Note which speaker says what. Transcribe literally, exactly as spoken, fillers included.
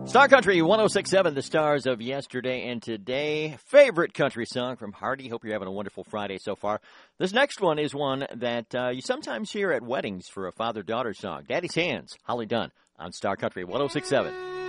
Speaker 1: Star Country one oh six point seven, the stars of yesterday and today. Favorite country song from Hardy. Hope you're having a wonderful Friday so far. This next one is one that uh, you sometimes hear at weddings for a father-daughter song. Daddy's Hands, Holly Dunn on Star Country one oh six point seven.